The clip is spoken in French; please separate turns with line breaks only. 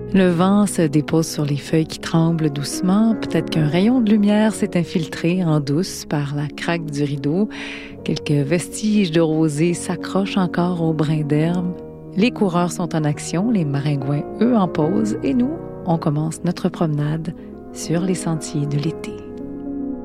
Le vent se dépose sur les feuilles qui tremblent doucement. Peut-être qu'un rayon de lumière s'est infiltré en douce par la craque du rideau. Quelques vestiges de rosée s'accrochent encore aux brins d'herbe. Les coureurs sont en action, les maringouins, eux, en pause. Et nous, on commence notre promenade sur les sentiers de l'été.